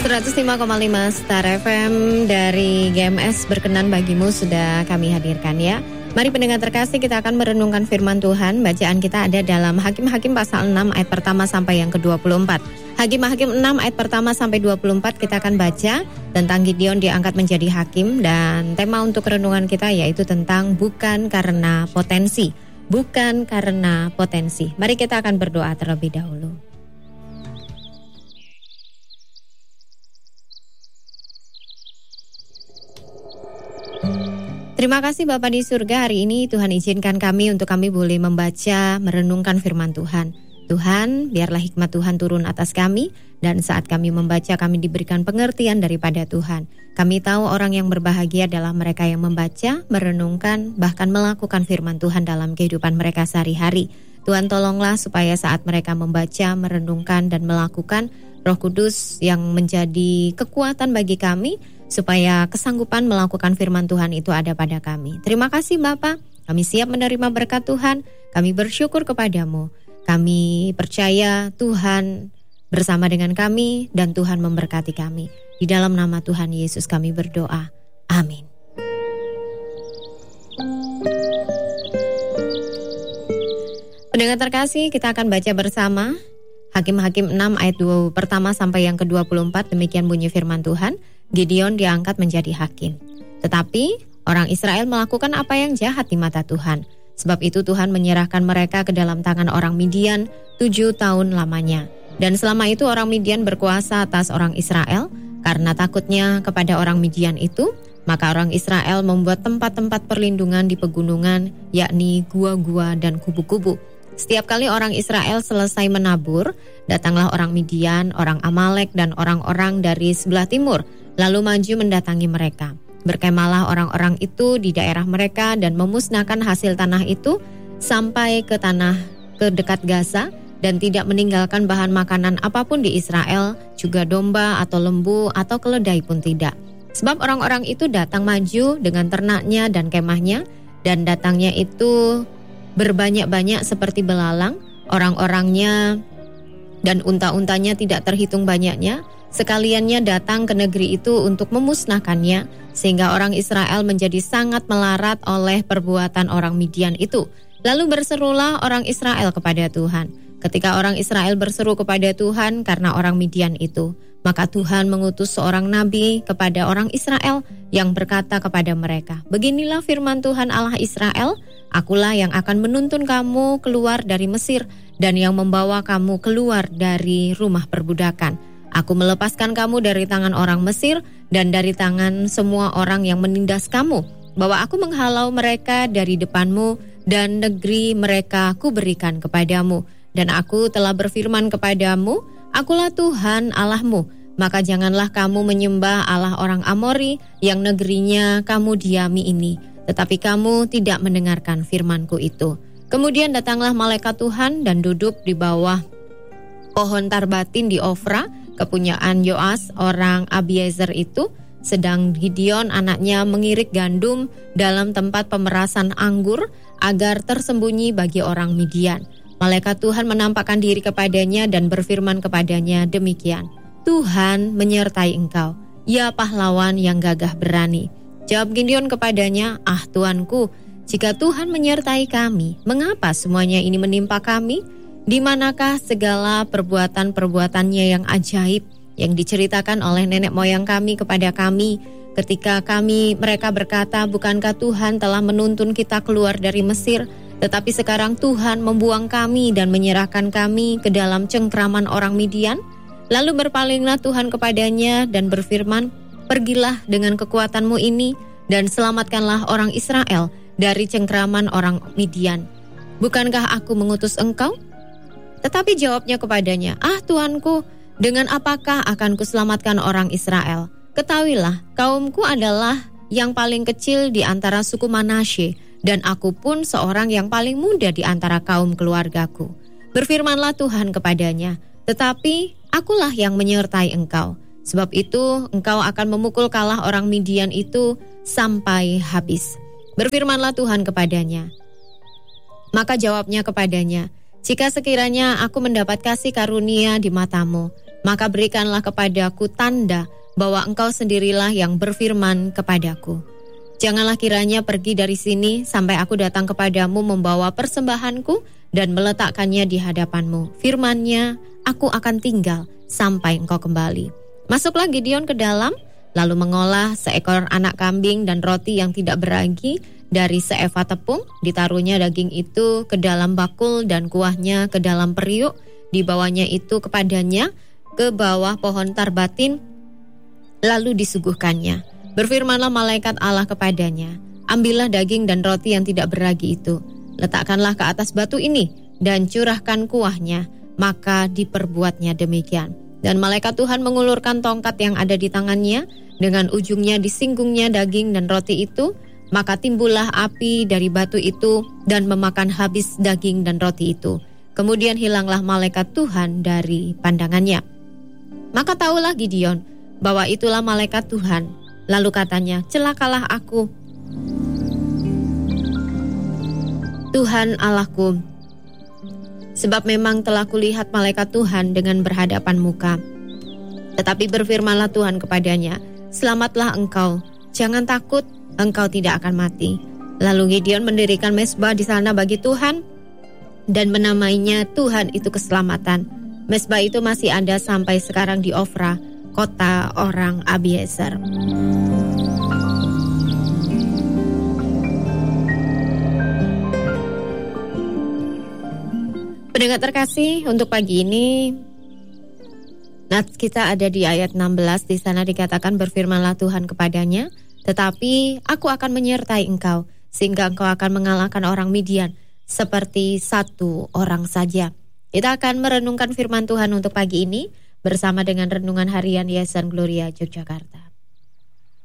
105,5 Star FM dari GMS Berkenan Bagimu sudah kami hadirkan ya. Mari pendengar terkasih, kita akan merenungkan firman Tuhan. Bacaan kita ada dalam Hakim-Hakim pasal 6 ayat pertama sampai yang ke-24. Hakim-Hakim 6 ayat pertama sampai 24 kita akan baca tentang Gideon diangkat menjadi hakim, dan tema untuk renungan kita yaitu tentang bukan karena potensi. Bukan karena potensi. Mari kita akan berdoa terlebih dahulu. Terima kasih Bapa di surga, hari ini Tuhan izinkan kami untuk kami boleh membaca, merenungkan firman Tuhan. Tuhan, biarlah hikmat Tuhan turun atas kami, dan saat kami membaca kami diberikan pengertian daripada Tuhan. Kami tahu orang yang berbahagia adalah mereka yang membaca, merenungkan, bahkan melakukan firman Tuhan dalam kehidupan mereka sehari-hari. Tuhan tolonglah supaya saat mereka membaca, merenungkan, dan melakukan, Roh Kudus yang menjadi kekuatan bagi kami, supaya kesanggupan melakukan firman Tuhan itu ada pada kami. Terima kasih Bapa, kami siap menerima berkat Tuhan, kami bersyukur kepadamu. Kami percaya Tuhan bersama dengan kami dan Tuhan memberkati kami. Di dalam nama Tuhan Yesus kami berdoa. Amin. Pendengar terkasih, kita akan baca bersama Hakim-Hakim 6 ayat 2 pertama sampai yang ke-24. Demikian bunyi firman Tuhan. Gideon diangkat menjadi hakim. Tetapi orang Israel melakukan apa yang jahat di mata Tuhan. Sebab itu Tuhan menyerahkan mereka ke dalam tangan orang Midian 7 tahun lamanya. Dan selama itu orang Midian berkuasa atas orang Israel. Karena takutnya kepada orang Midian itu, maka orang Israel membuat tempat-tempat perlindungan di pegunungan, yakni gua-gua dan kubu-kubu. Setiap kali orang Israel selesai menabur, datanglah orang Midian, orang Amalek, dan orang-orang dari sebelah timur, lalu maju mendatangi mereka. Berkemalah orang-orang itu di daerah mereka dan memusnahkan hasil tanah itu sampai ke dekat Gaza, dan tidak meninggalkan bahan makanan apapun di Israel, juga domba atau lembu atau keledai pun tidak. Sebab orang-orang itu datang maju dengan ternaknya dan kemahnya, dan datangnya itu berbanyak-banyak seperti belalang, orang-orangnya dan unta-untanya tidak terhitung banyaknya. Sekaliannya datang ke negeri itu untuk memusnahkannya, sehingga orang Israel menjadi sangat melarat oleh perbuatan orang Midian itu. Lalu berserulah orang Israel kepada Tuhan. Ketika orang Israel berseru kepada Tuhan karena orang Midian itu, maka Tuhan mengutus seorang nabi kepada orang Israel yang berkata kepada mereka, "Beginilah firman Tuhan Allah Israel, Akulah yang akan menuntun kamu keluar dari Mesir dan yang membawa kamu keluar dari rumah perbudakan. Aku melepaskan kamu dari tangan orang Mesir dan dari tangan semua orang yang menindas kamu, bahwa aku menghalau mereka dari depanmu dan negeri mereka kuberikan kepadamu. Dan aku telah berfirman kepadamu, Akulah Tuhan Allahmu, maka janganlah kamu menyembah Allah orang Amori yang negerinya kamu diami ini. Tetapi kamu tidak mendengarkan firmanku itu." Kemudian datanglah malaikat Tuhan dan duduk di bawah pohon tarbatin di Ofra, kepunyaan Yoas orang Abiezer itu, sedang Gideon anaknya mengirik gandum dalam tempat pemerasan anggur agar tersembunyi bagi orang Midian. Malaikat Tuhan menampakkan diri kepadanya dan berfirman kepadanya demikian, "Tuhan menyertai engkau, ya pahlawan yang gagah berani." Jawab Gideon kepadanya, "Ah Tuanku, jika Tuhan menyertai kami, mengapa semuanya ini menimpa kami? Di manakah segala perbuatan-perbuatannya yang ajaib yang diceritakan oleh nenek moyang kami kepada kami ketika mereka berkata, bukankah Tuhan telah menuntun kita keluar dari Mesir? Tetapi sekarang Tuhan membuang kami dan menyerahkan kami ke dalam cengkraman orang Midian." Lalu berpalinglah Tuhan kepadanya dan berfirman, "Pergilah dengan kekuatanmu ini dan selamatkanlah orang Israel dari cengkraman orang Midian. Bukankah aku mengutus engkau?" Tetapi jawabnya kepadanya, "Ah Tuanku, dengan apakah akan kuselamatkan orang Israel? Ketahuilah, kaumku adalah yang paling kecil di antara suku Manasye, dan aku pun seorang yang paling muda di antara kaum keluargaku." Berfirmanlah Tuhan kepadanya, "Tetapi akulah yang menyertai engkau. Sebab itu engkau akan memukul kalah orang Midian itu sampai habis." Berfirmanlah Tuhan kepadanya. Maka jawabnya kepadanya, "Jika sekiranya aku mendapat kasih karunia di matamu, maka berikanlah kepadaku tanda bahwa engkau sendirilah yang berfirman kepadaku. Janganlah kiranya pergi dari sini sampai aku datang kepadamu membawa persembahanku dan meletakkannya di hadapanmu. Firman-Nya, aku akan tinggal sampai engkau kembali. Masuklah Gideon ke dalam, lalu mengolah seekor anak kambing dan roti yang tidak beragi dari seeva tepung. Ditaruhnya daging itu ke dalam bakul dan kuahnya ke dalam periuk. Dibawanya itu kepadanya ke bawah pohon tarbatin, lalu disuguhkannya. Berfirmanlah malaikat Allah kepadanya, ambillah daging dan roti yang tidak beragi itu, letakkanlah ke atas batu ini dan curahkan kuahnya. Maka diperbuatnya demikian. Dan malaikat Tuhan mengulurkan tongkat yang ada di tangannya, dengan ujungnya disinggungnya daging dan roti itu, maka timbullah api dari batu itu dan memakan habis daging dan roti itu. Kemudian hilanglah malaikat Tuhan dari pandangannya. Maka tahulah Gideon bahwa itulah malaikat Tuhan. Lalu katanya, celakalah aku, Tuhan Allahku, sebab memang telah kulihat malaikat Tuhan dengan berhadapan muka. Tetapi berfirmanlah Tuhan kepadanya, selamatlah engkau, jangan takut, engkau tidak akan mati. Lalu Gideon mendirikan mezbah di sana bagi Tuhan dan menamainya Tuhan itu keselamatan. Mezbah itu masih ada sampai sekarang di Ofra, kota orang Abiezer. Pendengar terkasih, untuk pagi ini nats kita ada di ayat 16. Di sana dikatakan, berfirmanlah Tuhan kepadanya, tetapi aku akan menyertai engkau, sehingga engkau akan mengalahkan orang Midian seperti satu orang saja. Kita akan merenungkan firman Tuhan untuk pagi ini bersama dengan renungan harian Yayasan Gloria Yogyakarta.